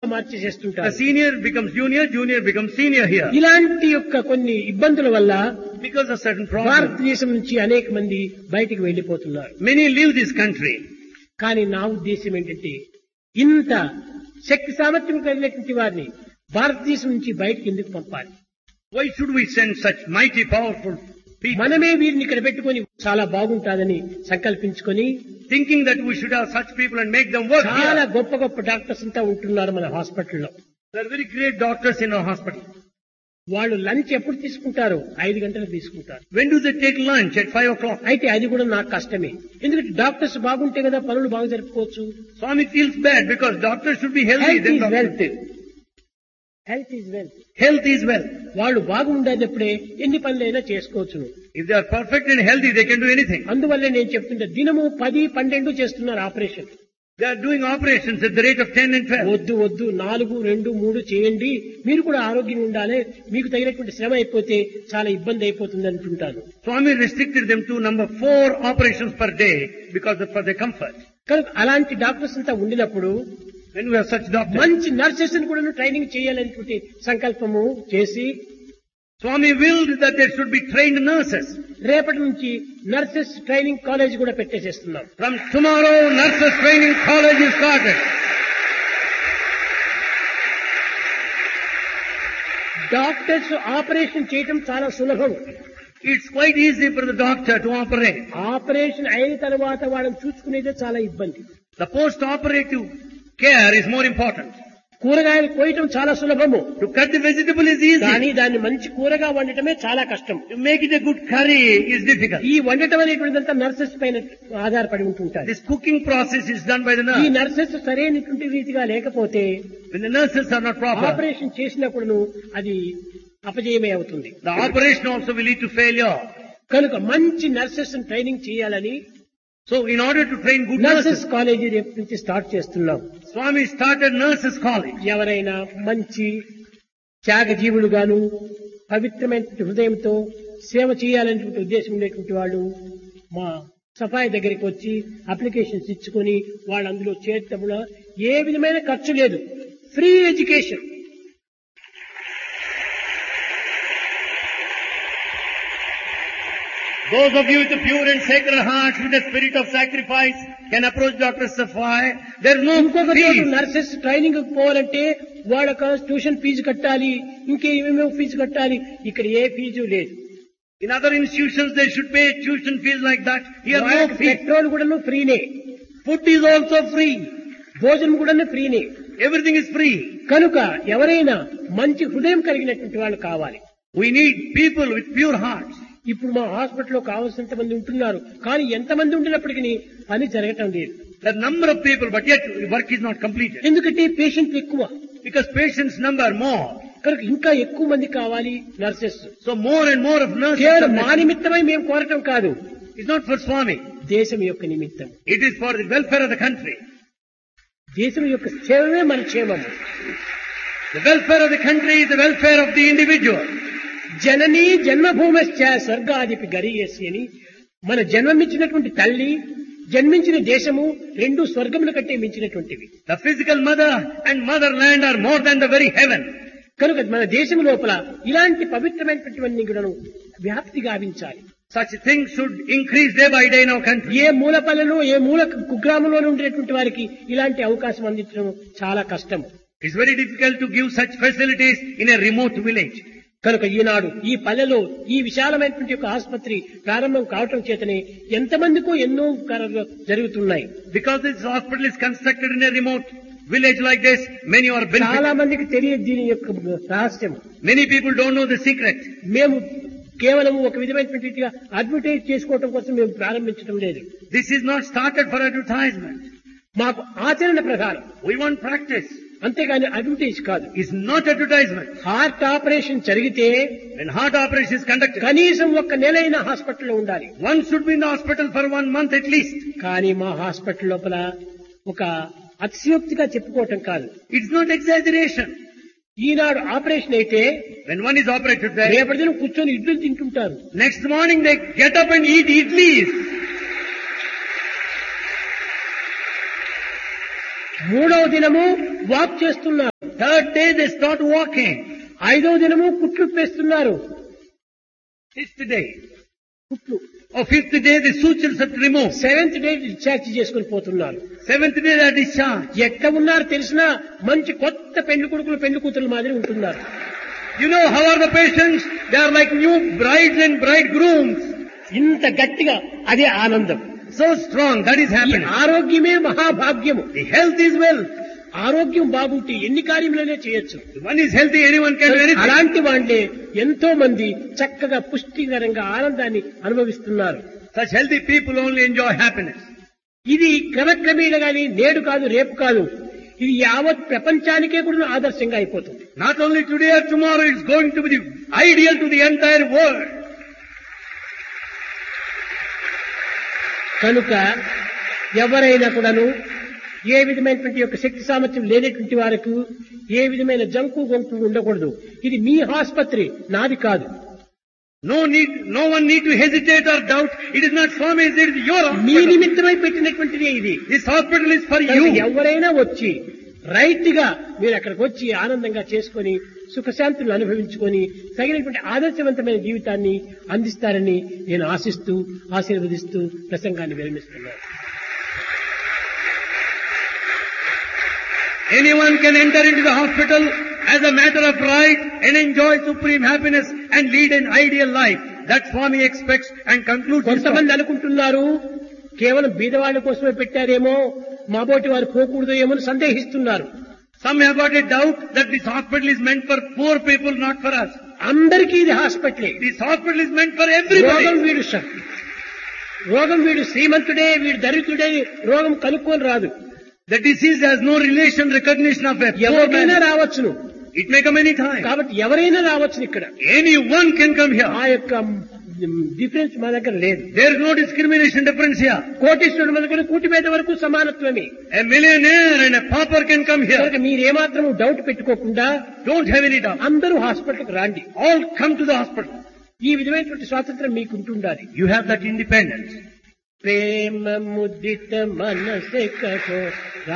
మార్చేసేస్తుంటారు. The senior becomes junior, junior becomes senior here. ఇలాంటి యొక్క కొన్ని ఇబ్బందుల వల్ల Because of certain problems, భారతదేశం నుంచి అనేక మంది బయటికి వెళ్లిపోతున్నారు. many leave this country. కానీ నా ఉద్దేశం ఏంటంటే ఇంత శక్తి సామర్థ్యం కలిగినటువంటి వారిని భారతదేశం నుంచి బయటికి ఎందుకు పంపాలి? Why should we send such mighty, powerful people? మనమే వీరిని ఇక్కడ పెట్టుకొని చాలా బాగుంటాదని సంకల్పించుకొని Thinking that we should have such people and make them work చాలా here. గొప్ప గొప్ప డాక్టర్స్ అంతా ఉంటున్నారు మన హాస్పిటల్లో. There are very great doctors in our hospital. వాళ్ళు లంచ్ ఎప్పుడు తీసుకుంటారు? 5 గంటలకు తీసుకుంటారు. When do they take lunch? At 5 o'clock. అయితే అది కూడా నాకు కష్టమే. ఎందుకంటే డాక్టర్స్ బాగుంటే కదా పనులు బాగా జరుపుకోవచ్చు. Swami feels bad because doctors should be healthy. Health Then is doctors- wealth. Health is wealth. Health is wealth. వాళ్ళు బాగుండేటప్పుడే ఎన్ని పనులైనా చేసుకోవచ్చును. If they are perfect and healthy, they can do anything. అందువల్లే నేను చెప్తుంటే దినము 10, 12 చేస్తున్నారు operation. They are doing operations at the rate of 10 and 12. వద్దు 4, 2, 3 చేయండి. మీరు కూడా ఆరోగ్యంగా ఉండాలి. మీకు తగినటువంటి శ్రమ అయిపోతే చాలా ఇబ్బంది అయిపోతుంది అంటుంటాను. Swami restricted them to number 4 operations per day because of for their comfort. కనుక అలాంటి డాక్టర్స్ అంతా ఉండినప్పుడు When we have such doctors, మంచి నర్సెస్ కూడా ట్రైనింగ్ చేయాలనేటువంటి సంకల్పము చేసి Swami willed that there should be trained nurses. రేపటి నుంచి నర్సెస్ ట్రైనింగ్ కాలేజ్ కూడా పెట్టేసేస్తున్నాం. From tomorrow, nurses training college is started. Doctors operation చేయటం చాలా సులభం. It's quite easy for the doctor to operate. Operation అయిన తర్వాత వాళ్ళని చూసుకునేదే చాలా ఇబ్బంది. The post-operative care is more important. కూరగాయలు కోయటం చాలా సులభము. To cut the vegetable is కానీ easy. దాన్ని మంచి కూరగా వండటమే చాలా కష్టం. To make it a good curry is difficult. ఈ వండటం అనేటువంటిదంతా నర్సెస్ పైన ఆధారపడి ఉంటుంటారు. This cooking process is done by the ఈ nurse. నర్సెస్ సరైనటువంటి రీతిగా లేకపోతే When the nurses are not proper, operation చేసినప్పుడు అది అపజయమే అవుతుంది. the operation also will lead to failure. కనుక మంచి నర్సెస్ ట్రైనింగ్ చేయాలని So in order to train good nurses nurses, college రేపు నుంచి స్టార్ట్ చేస్తున్నాం. Swami started nurses college. ఎవరైనా మంచి త్యాగజీవులుగాను పవిత్రమైన హృదయంతో సేవ చేయాలనేటువంటి ఉద్దేశం ఉండేటువంటి వాళ్ళు మా సఫాయి దగ్గరికి వచ్చి అప్లికేషన్స్ ఇచ్చుకొని వాళ్ళు అందులో చేర్చడంలో ఏ విధమైన ఖర్చు లేదు. Free education. Those of you with a pure and sacred heart, with a spirit of sacrifice, can approach Dr. Safai. There is no ఇంకొక చోట fees. నర్సెస్ ట్రైనింగ్ పోవాలంటే వాళ్ళకి ట్యూషన్ ఫీజు కట్టాలి, ఇంకేమేమో ఫీజు కట్టాలి. ఇక్కడ ఏ ఫీజు లేదు. In other institutions, they should pay tuition fees like that. Here, no fee. Petrol కూడా ఫ్రీనే, Food is also free. భోజనం కూడా ఫ్రీనే. Everything is free. కనుక ఎవరైనా మంచి హృదయం కలిగినటువంటి వాళ్ళు కావాలి. We need people with pure hearts. ఇప్పుడు మా హాస్పిటల్లో కావాల్సినంత మంది ఉంటున్నారు, కానీ ఎంతమంది ఉండినప్పటికీ పని జరగటం లేదు. The number of people, but yet work is not completed. ఎందుకంటే పేషెంట్ ఎక్కువ. Because patients number more. కనుక ఇంకా ఎక్కువ మంది కావాలి nurses. So more and more of nurses. కేవలం మా నిమిత్తమై మేము కోరటం కాదు, It's not for Swami. దేశం యొక్క నిమిత్తం. It is for the welfare of the country. దేశం యొక్క క్షేమమే మన క్షేమము. The welfare of the country is the welfare of the individual. జననీ జన్మభూమశ్చ స్వర్గాదిపి గరీయసి అని మన జన్మమిచ్చినటువంటి తల్లి, జన్మించిన దేశము రెండు స్వర్గముల కంటే మించినటువంటివి. The physical mother and motherland are more than the very heaven. కనుక మన దేశం లోపల ఇలాంటి పవిత్రమైనటువంటి కూడా వ్యాప్తి గావించాలి. Such things should increase day by day in our country. ఏ మూలపల్లలో ఏ మూల కుగ్రామంలో ఉండేటువంటి వారికి ఇలాంటి అవకాశం అందించడం చాలా కష్టం. It's very difficult to give such facilities in a remote village. కనుక ఈనాడు ఈ పల్లెలో ఈ విశాలమైనటువంటి ఒక ఆసుపత్రి ప్రారంభం కావటం చేతనే ఎంతమందికో ఎన్నో కార్యాలు జరుగుతున్నాయి. Because this hospital is constructed in a remote village like this, many are చాలా benefiting. మందికి తెలియదు దీని యొక్క రహస్యం. Many people don't know the secret. మేము కేవలం ఒక విధమైనటువంటి రీతిగా అడ్వర్టైజ్ చేసుకోవడం కోసం మేము ప్రారంభించడం లేదు. This is not started for advertisement. మాకు ఆచరణ ప్రకారం, We want practice. అంతేగాని అడ్వర్టైజ్ కాదు. It's not advertisement. Heart operation జరిగితే When heart operation is conducted, కనీసం ఒక్క నెలైన హాస్పిటల్లో ఉండాలి. one should be in the hospital for 1 month at least. కానీ మా హాస్పిటల్ లోపల ఒక అతిశయోక్తిగా చెప్పుకోవటం కాదు. It's not exaggeration. Eenadu operation అయితే When one is operated there, రేపటి దినం కూర్చొని ఇడ్లీలు తింటుంటారు. next morning they get up and eat idlis. మూడవ దినము వాక్ చేస్తున్నారు. Third day they start walking. 5వ దినము కుట్లు వేస్తున్నారు. Fifth day. కుట్లు. Or fifth day the sutures are removed. 7th day discharge చేసుకుని పోతున్నారు. Seventh day they are discharged. ఎట్లా ఉన్నారు తెలిసినా మంచి కొత్త పెళ్లి కొడుకులు పెళ్లి కూతురు మాదిరి ఉంటున్నారు. You know how are the patients? They are like new brides and bridegrooms. ఇంత గట్టిగా అదే ఆనందం. So strong. That is ఈ happening. ఆరోగ్యమే మహాభాగ్యము. The health is wealth. ఆరోగ్యం బాగుంటే ఎన్ని కార్యములనే చేయొచ్చు. If one is healthy, anyone can do anything. అలాంటి వాళ్ళే ఎంతో మంది చక్కగా పుష్టికరంగా ఆనందాన్ని అనుభవిస్తున్నారు. Such healthy people only enjoy happiness. ఇది క్రమక్రమేణా గాని నేడు కాదు రేపు కాదు, ఇది యావత్ ప్రపంచానికే కూడా ఆదర్శంగా అయిపోతుంది. Not only today or tomorrow, it's going to be the ideal to the entire world. కనుక ఎవరైనా కూడాను ఏ విధమైనటువంటి యొక్క శక్తి సామర్థ్యం లేనటువంటి వారికి ఏ విధమైన జంకు గొంకు ఉండకూడదు. ఇది మీ ఆసుపత్రి, నాది కాదు. No one need to hesitate or doubt. It is not Swami's, it is your me hospital. నిమిత్తమై పెట్టినటువంటిదే ఇది. This hospital is for కనుక you. ఎవరైనా వచ్చి రైట్ గా మీరు అక్కడికి వచ్చి ఆనందంగా చేసుకొని సుఖశాంతులు అనుభవించుకొని తగినటువంటి ఆదర్శవంతమైన జీవితాన్ని అందిస్తారని నేను ఆశిస్తూ ఆశీర్వదిస్తూ ప్రసంగాన్ని విరమిస్తున్నాను. Anyone can enter into the hospital as a matter of right and enjoy supreme happiness and lead an ideal life. That Swami expects and concludes his talk. కొంతమంది అనుకుంటున్నారు కేవలం బీదవాళ్ల కోసమే పెట్టారేమో, మాబోటి వారు పోకూడదు ఏమో అని సందేహిస్తున్నారు. Some have got a doubt that this hospital is meant for poor people, not for us. అందరికీ ఇది హాస్పిటలే. This hospital is meant for everybody. రోగం వీడు శ్రీమంతుడే వీడు దరిద్రుడే రోగం కనుక్కొని రాదు. The disease has no relation, recognition of a poor ఎవరికైనా man. రావచ్చును. It may come any time. కాబట్టి ఎవరైనా రావచ్చును. ఇక్కడ Anyone can come here. ఆ యొక్క డిఫరెన్స్ మా దగ్గర లేదు. There is no discrimination difference here. కోటీశ్వరుడు మొదలుకొని కూటిపేట వరకు సమానత్వమే. A millionaire and a pauper can come here. కనుక మీరేమాత్రం డౌట్ పెట్టుకోకుండా Don't have any doubt. అందరూ హాస్పిటల్కి రండి. All come to the hospital. ఈ విధమైనటువంటి స్వాతంత్రం మీకు ఉంటుండాలి. You have that independence. ప్రేమ ముదిత మనసే కహో